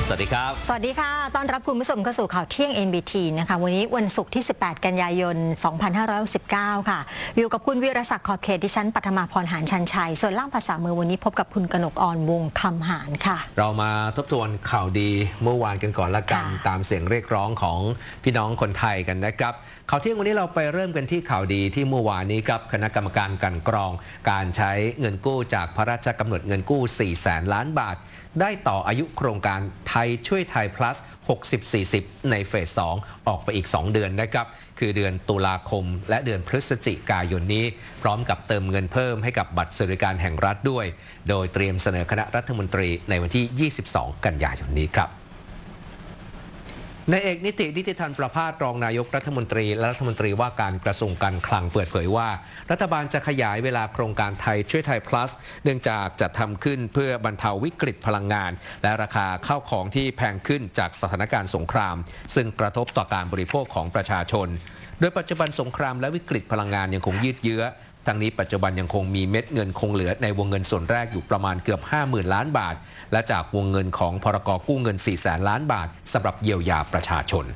สวัสดีครับสวัสดีค่ะต้อนรับคุณผู้ชมเข้าสู่ข่าวเที่ยง NBT นะคะวันนี้วันศุกร์ที่ 18 กันยายน 2519 ค่ะอยู่กับคุณวีรศักดิ์ขอบเขตดิฉันปัทมาพรหานชันชัยส่วนล่างภาษามือวันนี้พบกับคุณกนกออนวงคำหานค่ะเรามาทบทวนข่าวดีเมื่อวานกันก่อนละกันตามเสียงเรียกร้องของพี่น้องคนไทยกันนะครับข่าวเที่ยงวันนี้เราไปเริ่มกันที่ข่าวดีที่เมื่อวานนี้ครับคณะกรรมการกลั่นกรองการใช้เงินกู้จากพระราชกำหนดเงินกู้ 400,000 ล้านบาทได้ต่ออายุโครงการไทยช่วยไทย plus 60-40 ในเฟส 2 ออกไปอีก 2 เดือนนะครับคือเดือนตุลาคมและเดือนพฤศจิกายนนี้พร้อมกับเติมเงินเพิ่มให้กับบัตรสวัสดิการแห่งรัฐด้วยโดยเตรียมเสนอคณะรัฐมนตรีในวันที่ 22 กันยายนนี้ครับนายเอกนิตินิติธรประภาสรองนายกรัฐมนตรีและรัฐมนตรีว่าการกระทรวงการคลังเปิดเผยว่ารัฐบาลจะขยายเวลาโครงการไทยช่วยไทย plus เนื่องจากจะทำขึ้นเพื่อบรรเทาวิกฤตพลังงานและราคาข้าวของที่แพงขึ้นจากสถานการณ์สงครามซึ่งกระทบต่อการบริโภคของประชาชนโดยปัจจุบันสงครามและวิกฤตพลังงานยังคงยืดเยื้อทั้งนี้ปัจจุบันยังคงมีเม็ดเงินคงเหลือในวงเงินส่วนแรกอยู่ประมาณเกือบ 50,000 ล้านบาทและจากวงเงินของพรก.กู้เงิน 400,000 ล้านบาทสำหรับเยียวยาประชาชน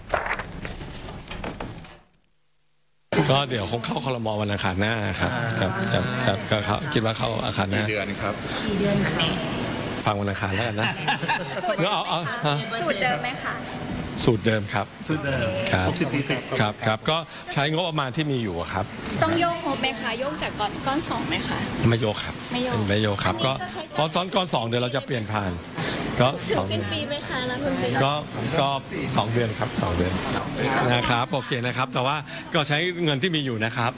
ก็เดี๋ยวคงเข้าครม.วันอังคารหน้าครับก็คิดว่าเข้าอังคารหน้ากี่เดือนครับฟังวันอังคารแล้วกันนะสูตรเดิมไหมคะสูตรเดิมครับสูตรเดิมครับก็ใช้งบประมาณที่มีอยู่ครับต้องโยกงบไหมคะโยกจากก้อน2ไหมคะไม่โยกครับไม่โยกครับก็เพราะตอนก้อน2เดี๋ยวเราจะเปลี่ยนผ่านก็สิ้นปีไหมคะรัฐมนตรีก็2 เดือนครับ2 เดือนนะครับโอเคนะครับแต่ว่าก็ใช้เงินที่มีอยู่นะครับ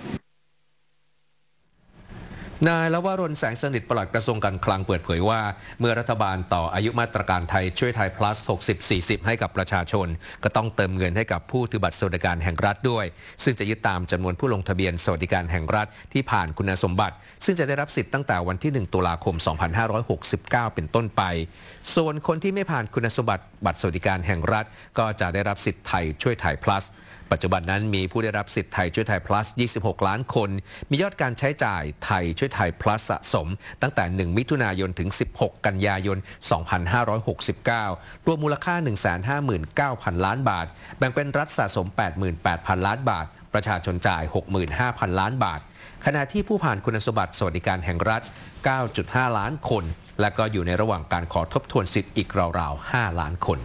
นายลวรนแสงสนิทปลัดกระทรวงการคลังเปิดเผยว่าเมื่อรัฐบาลต่ออายุมาตรการไทยช่วยไทย plus 60-40 ให้กับประชาชนก็ต้องเติมเงินให้กับผู้ถือบัตรสวัสดิการแห่งรัฐด้วยซึ่งจะยึดตามจำนวนผู้ลงทะเบียนสวัสดิการแห่งรัฐที่ผ่านคุณสมบัติซึ่งจะได้รับสิทธิ์ตั้งแต่วันที่ 1 ตุลาคม 2569 เป็นต้นไปส่วนคนที่ไม่ผ่านคุณสมบัติบัตรสวัสดิการแห่งรัฐก็จะได้รับสิทธิ์ไทยช่วยไทย plusปัจจุบันนั้นมีผู้ได้รับสิทธิ์ไทยช่วยไทย plus 26 ล้านคนมียอดการใช้จ่ายไทยช่วยไทย plus สะสมตั้งแต่ 1 มิถุนายนถึง 16 กันยายน 2569 รวมมูลค่า 159,000 ล้านบาทแบ่งเป็นรัฐสะสม 88,000 ล้านบาทประชาชนจ่าย 65,000 ล้านบาทขณะที่ผู้ผ่านคุณสมบัติสวัสดิการแห่งรัฐ 9.5 ล้านคนและก็อยู่ในระหว่างการขอทบทวนสิทธิ์อีกราวๆ 5 ล้านคน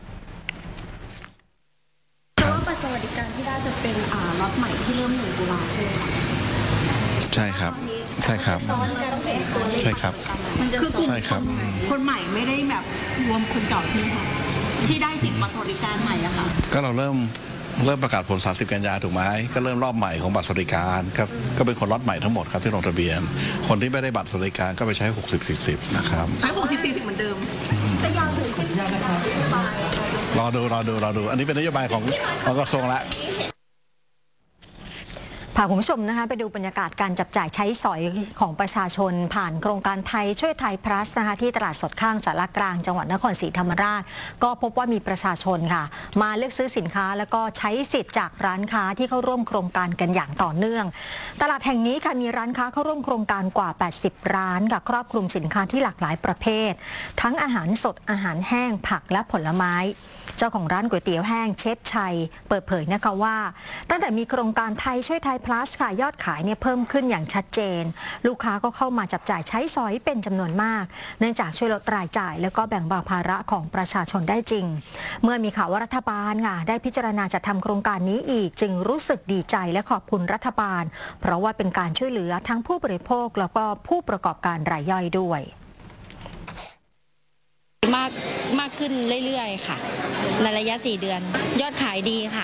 บัตรสวัสดิการที่ได้จะเป็นล็อตใหม่ที่เริ่ม1 ตุลาใช่ไหมคะใช่ครับใช่ครับใช่ครับคือกลุ่มคนใหม่ไม่ได้แบบรวมคนเก่าใช่ไหมคะที่ได้สิทธิ์บัตรสวัสดิการใหม่อะค่ะก็เราเริ่มประกาศผล30 กันยาถูกไหมก็เริ่มรอบใหม่ของบัตรสวัสดิการครับก็เป็นคนล็อตใหม่ทั้งหมดครับที่ลงทะเบียนคนที่ไม่ได้บัตรสวัสดิการก็ไปใช้60-40นะครับใช้60-40เหมือนเดิมจะยาวถึงสิ้นปีไหมคะรอดูอันนี้เป็นนโยบายของกระทรวงละพาคุณผู้ชมนะคะไปดูบรรยากาศการจับจ่ายใช้สอยของประชาชนผ่านโครงการไทยช่วยไทย plus นะคะที่ตลาดสดข้างสารกลางจังหวัดนครศรีธรรมราชก็พบว่ามีประชาชนค่ะมาเลือกซื้อสินค้าแล้วก็ใช้สิทธิ์จากร้านค้าที่เข้าร่วมโครงการกันอย่างต่อเนื่องตลาดแห่งนี้ค่ะมีร้านค้าเข้าร่วมโครงการกว่า80 ร้านค่ะครอบคลุมสินค้าที่หลากหลายประเภททั้งอาหารสดอาหารแห้งผักและผลไม้เจ้าของร้านก๋วยเตี๋ยวแห้งเชฟชัยเปิดเผยนะคะว่าตั้งแต่มีโครงการไทยช่วยไทย plus ค่ะยอดขายเนี่ยเพิ่มขึ้นอย่างชัดเจนลูกค้าก็เข้ามาจับจ่ายใช้สอยเป็นจำนวนมากเนื่องจากช่วยลดรายจ่ายแล้วก็แบ่งเบาภาระของประชาชนได้จริงเมื่อมีข่าวว่ารัฐบาลค่ะได้พิจารณาจัดทำโครงการนี้อีกจึงรู้สึกดีใจและขอบคุณรัฐบาลเพราะว่าเป็นการช่วยเหลือทั้งผู้บริโภคแล้วก็ผู้ประกอบการรายย่อยด้วยมากขึ้นเรื่อยๆค่ะในระยะ4 เดือนยอดขายดีค่ะ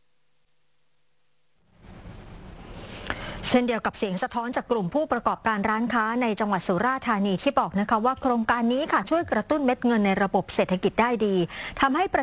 เช่นเดียวกับเสียงสะท้อนจากกลุ่มผู้ประกอบการร้านค้าในจังหวัดสุราษฎร์ธานีที่บอกนะคะว่าโครงการนี้ค่ะช่วยกระตุ้นเม็ดเงินในระบบเศรษฐกิจได้ดีทำให้